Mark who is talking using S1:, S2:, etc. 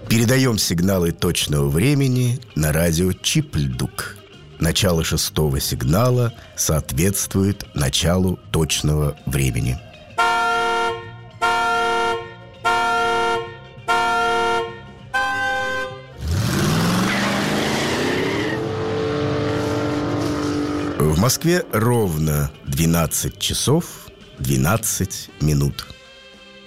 S1: Передаем сигналы точного времени на радио Чипльдук. Начало 6-го сигнала соответствует началу точного времени. В Москве ровно 12 часов 12 минут.